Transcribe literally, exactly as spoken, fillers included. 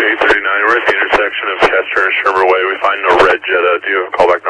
eight thirty-nine. We're at the intersection of Chester and Shermer Way. We find no red Jetta. Do you have a callback